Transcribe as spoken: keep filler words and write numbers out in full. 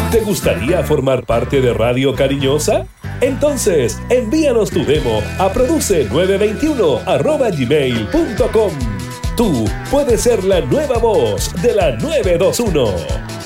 ¿Te gustaría formar parte de Radio Cariñosa? Entonces, envíanos tu demo a produce nueve veintiuno arroba gmail punto com. Tú puedes ser la nueva voz de la nueve veintiuno.